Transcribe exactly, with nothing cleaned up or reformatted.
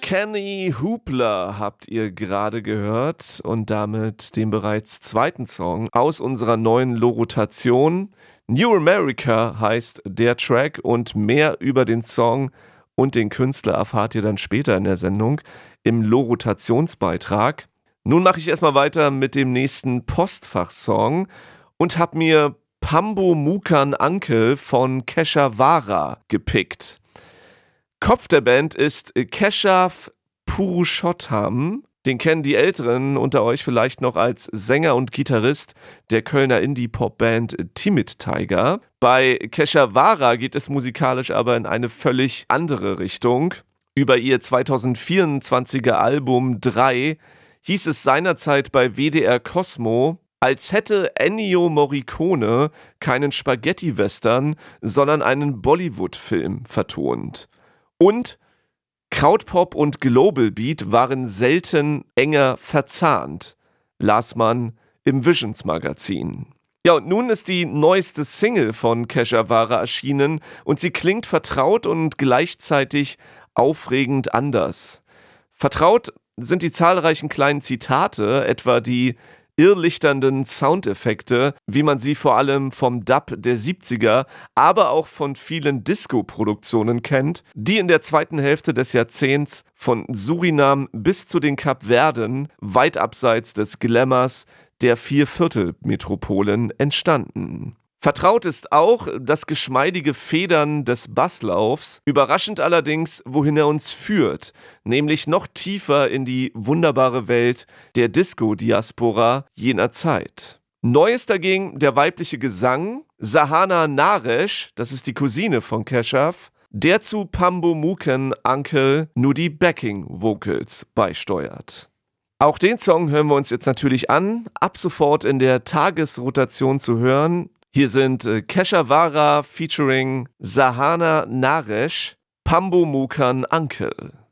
Kenny Hoopla habt ihr gerade gehört und damit den bereits zweiten Song aus unserer neuen Lo-Rotation. New America heißt der Track und mehr über den Song und den Künstler erfahrt ihr dann später in der Sendung im Lo-Rotationsbeitrag. Nun mache ich erstmal weiter mit dem nächsten Postfach-Song und habe mir Pambo Mukan Uncle von Keshavara gepickt. Kopf der Band ist Keshav Purushottam. Den kennen die Älteren unter euch vielleicht noch als Sänger und Gitarrist der Kölner Indie-Pop-Band Timid Tiger. Bei Keshavara geht es musikalisch aber in eine völlig andere Richtung. Über ihr zweitausendvierundzwanziger Album drei hieß es seinerzeit bei W D R Cosmo, als hätte Ennio Morricone keinen Spaghetti-Western, sondern einen Bollywood-Film vertont. Und Krautpop und Global Beat waren selten enger verzahnt, las man im Visions Magazin. Ja, und nun ist die neueste Single von Keshavara erschienen und sie klingt vertraut und gleichzeitig aufregend anders. Vertraut sind die zahlreichen kleinen Zitate, etwa die irrlichternden Soundeffekte, wie man sie vor allem vom Dub der siebziger, aber auch von vielen Disco-Produktionen kennt, die in der zweiten Hälfte des Jahrzehnts von Surinam bis zu den Kapverden weit abseits des Glamours der Vierviertel-Metropolen entstanden. Vertraut ist auch das geschmeidige Federn des Basslaufs, überraschend allerdings, wohin er uns führt, nämlich noch tiefer in die wunderbare Welt der Disco-Diaspora jener Zeit. Neu ist dagegen der weibliche Gesang, Sahana Naresh, das ist die Cousine von Keshav, der zu Pambo Mukan Uncle nur die Backing-Vocals beisteuert. Auch den Song hören wir uns jetzt natürlich an, ab sofort in der Tagesrotation zu hören. Hier sind äh, Keshavara featuring Sahana Naresh, Pambo Mukan Uncle.